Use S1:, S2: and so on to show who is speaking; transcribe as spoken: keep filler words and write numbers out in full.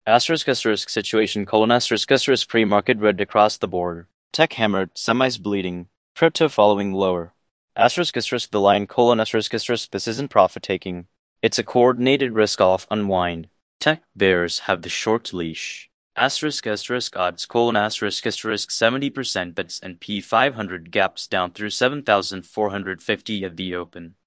S1: Asterisk asterisk situation colon asterisk asterisk pre-market red across the board. Tech hammered, semis bleeding. Crypto following lower. Asterisk asterisk the line colon asterisk asterisk this isn't profit taking. It's a coordinated risk off unwind. Tech bears have the short leash. Asterisk asterisk odds colon asterisk asterisk seventy percent bets and P five hundred gaps down through seven thousand four hundred fifty at the open.